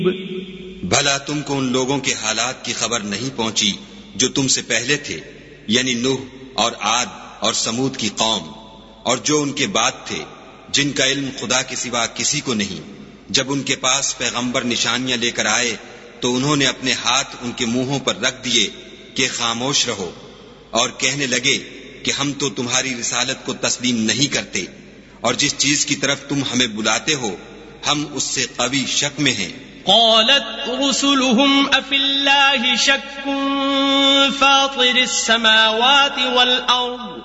भला तुमको उन लोगों के हालात की खबर नहीं पहुंची जो तुमसे पहले थे, यानी नूह और आद और समूद की कौम, और जो उनके बाद थे, जिनका इल्म खुदा के सिवा किसी को नहीं। जब उनके पास पैगंबर निशानियां लेकर आए तो उन्होंने अपने हाथ उनके मुंहों पर रख दिए कि खामोश रहो, और कहने लगे कि हम तो तुम्हारी रिसालत को तस्लीम नहीं करते, और जिस चीज की तरफ तुम हमें बुलाते हो हम उससे कवी शक में हैं। قالت رسلهم أفي الله شك فاطر السماوات والأرض